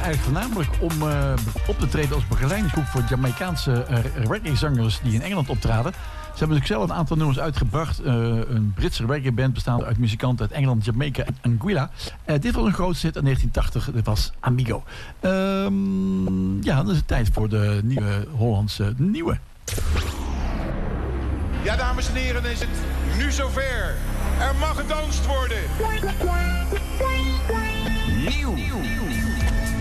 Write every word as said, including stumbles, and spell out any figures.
eigenlijk voornamelijk om uh, op te treden als begeleidingsgroep voor Jamaicaanse uh, reggae-zangers die in Engeland optraden. Ze hebben natuurlijk zelf een aantal nummers uitgebracht. Uh, een Britse reggae-band bestaande uit muzikanten uit Engeland, Jamaica en Anguilla. Uh, dit was een grootste hit in negentien tachtig. Dit was Amigo. Um, ja, dan is het tijd voor de nieuwe Hollandse nieuwe. Ja, dames en heren, is het nu zover. Er mag gedanst worden. Nieuw.